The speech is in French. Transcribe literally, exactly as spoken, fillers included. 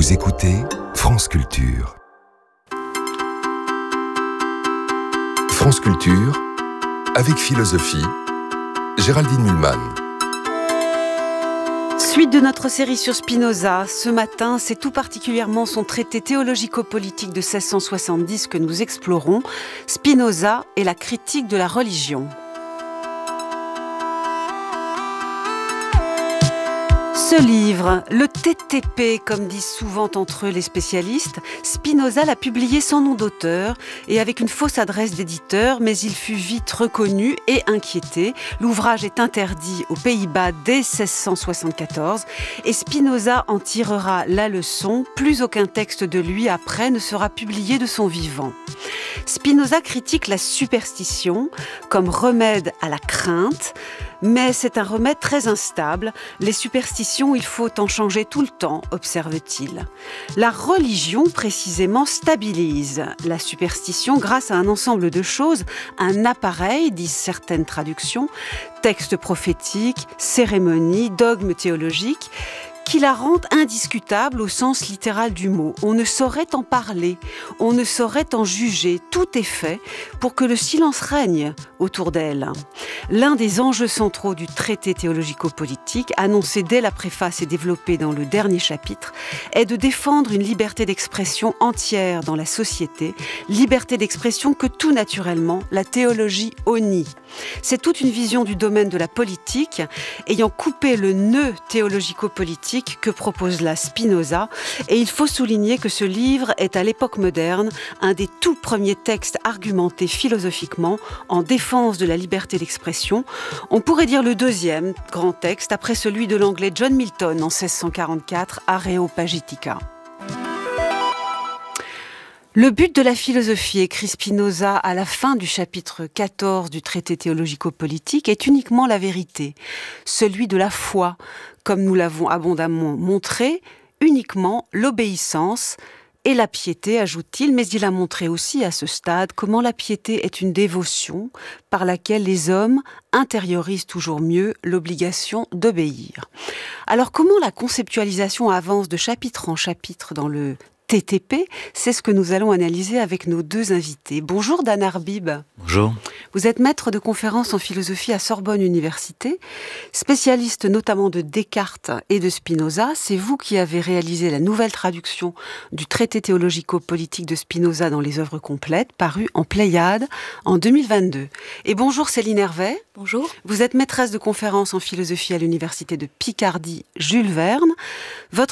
Vous écoutez France Culture. France Culture, avec philosophie, Géraldine Mühlmann. Suite de notre série sur Spinoza, ce matin, c'est tout particulièrement son traité théologico-politique de seize cent soixante-dix que nous explorons, Spinoza et la critique de la religion. Ce livre, le T T P, comme disent souvent entre eux les spécialistes, Spinoza l'a publié sans nom d'auteur et avec une fausse adresse d'éditeur, mais il fut vite reconnu et inquiété. L'ouvrage est interdit aux Pays-Bas dès seize cent soixante-quatorze et Spinoza en tirera la leçon. Plus aucun texte de lui après ne sera publié de son vivant. Spinoza critique la superstition comme remède à la crainte, mais c'est un remède très instable. Les superstitions, il faut en changer tout le temps, observe-t-il. La religion, précisément, stabilise la superstition grâce à un ensemble de choses, un appareil, disent certaines traductions, textes prophétiques, cérémonies, dogmes théologiques, qui la rendent indiscutable au sens littéral du mot. On ne saurait en parler, on ne saurait en juger. Tout est fait pour que le silence règne autour d'elle. L'un des enjeux centraux du traité théologico-politique, annoncé dès la préface et développé dans le dernier chapitre, est de défendre une liberté d'expression entière dans la société, liberté d'expression que tout naturellement la théologie honnie. C'est toute une vision du domaine de la politique, ayant coupé le nœud théologico-politique que propose là Spinoza, et il faut souligner que ce livre est à l'époque moderne un des tout premiers textes argumentés philosophiquement en défense de la liberté d'expression. On pourrait dire le deuxième grand texte après celui de l'anglais John Milton en seize cent quarante-quatre, Areopagitica. Le but de la philosophie, écrit Spinoza à la fin du chapitre quatorze du traité théologico-politique, est uniquement la vérité, celui de la foi, comme nous l'avons abondamment montré, uniquement l'obéissance et la piété, ajoute-t-il, mais il a montré aussi à ce stade comment la piété est une dévotion par laquelle les hommes intériorisent toujours mieux l'obligation d'obéir. Alors comment la conceptualisation avance de chapitre en chapitre dans le T T P, c'est ce que nous allons analyser avec nos deux invités. Bonjour Dan Arbib. Bonjour. Vous êtes maître de conférences en philosophie à Sorbonne Université, spécialiste notamment de Descartes et de Spinoza. C'est vous qui avez réalisé la nouvelle traduction du traité théologico-politique de Spinoza dans les œuvres complètes, paru en Pléiade en deux mille vingt-deux. Et bonjour Céline Hervé. Bonjour. Vous êtes maîtresse de conférences en philosophie à l'Université de Picardie Jules Verne. Votre